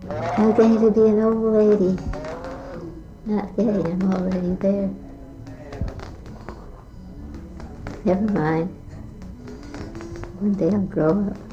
I'm going to be an old lady. Not gay, I'm already there. Never mind. One day I'll grow up.